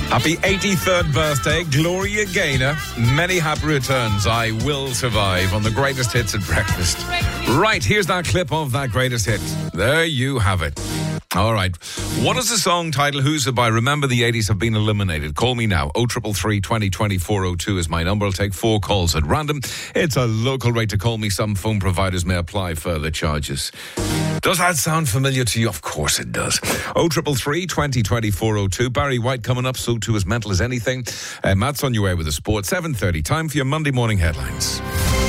Happy 83rd birthday, Gloria Gaynor. Many happy returns. I will survive on the greatest hits at breakfast. Right, here's that clip of that greatest hit. There you have it. All right. What is the song title? Who's it by? Remember, the 80s have been eliminated. Call me now. 0333 20 402 is my number. I'll take 4 calls at random. It's a local rate to call me. Some phone providers may apply further charges. Does that sound familiar to you? Of course it does. 0333 20 402. Barry White coming up, so too as mental as anything. Matt's on your way with the sport. 7:30. Time for your Monday morning headlines.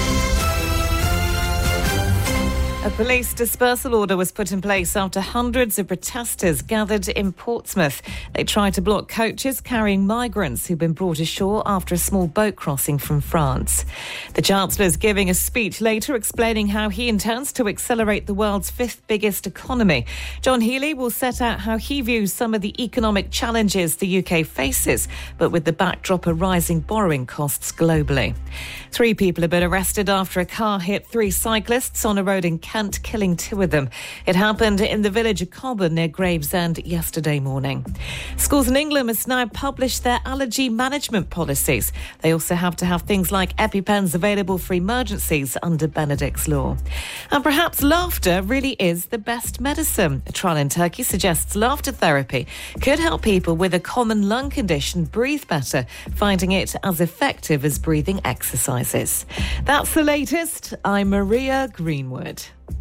A police dispersal order was put in place after hundreds of protesters gathered in Portsmouth. They tried to block coaches carrying migrants who'd been brought ashore after a small boat crossing from France. The Chancellor's giving a speech later explaining how he intends to accelerate the world's 5th biggest economy. John Healey will set out how he views some of the economic challenges the UK faces, but with the backdrop of rising borrowing costs globally. 3 people have been arrested after a car hit 3 cyclists on a road in Kent, killing 2 of them. It happened in the village of Cobham near Gravesend yesterday morning. Schools in England must now publish their allergy management policies. They also have to have things like EpiPens available for emergencies under Benedict's law. And perhaps laughter really is the best medicine. A trial in Turkey suggests laughter therapy could help people with a common lung condition breathe better, finding it as effective as breathing exercises. That's the latest. I'm Maria Greenwood.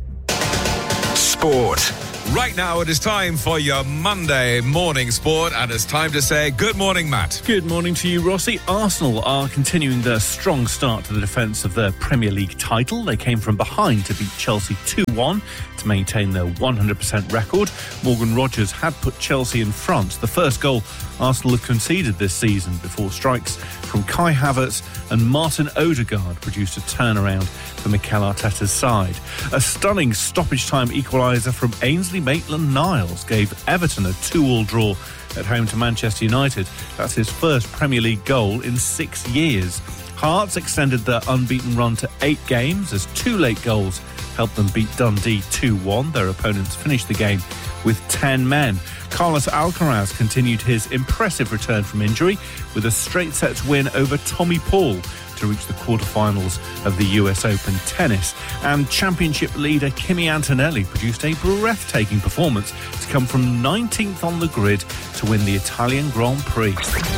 Sport. Right now it is time for your Monday morning sport, and it's time to say good morning, Matt. Good morning to you, Rossi. Arsenal are continuing their strong start to the defence of their Premier League title. They came from behind to beat Chelsea 2-1 to maintain their 100% record. Morgan Rogers had put Chelsea in front. The first goal Arsenal have conceded this season before strikes from Kai Havertz and Martin Odegaard produced a turnaround for Mikel Arteta's side. A stunning stoppage-time equaliser from Ainsley Maitland-Niles gave Everton a 2-2 draw at home to Manchester United. That's his first Premier League goal in 6 years. Hearts extended their unbeaten run to 8 games as 2 late goals helped them beat Dundee 2-1. Their opponents finished the game with 10 men. Carlos Alcaraz continued his impressive return from injury with a straight sets win over Tommy Paul to reach the quarterfinals of the US Open tennis. And championship leader Kimi Antonelli produced a breathtaking performance to come from 19th on the grid to win the Italian Grand Prix.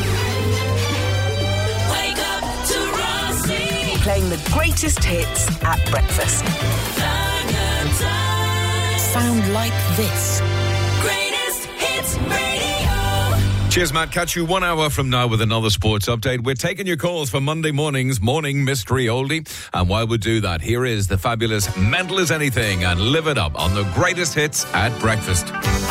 Wake up to Rossi. Playing the greatest hits at breakfast. Sound like this. Greatest hits radio. Cheers, Matt. Catch you 1 hour from now with another sports update. We're taking your calls for Monday morning's Morning Mystery Oldie. And while we do that, here is the fabulous Mental as Anything and Live It Up on the greatest hits at breakfast.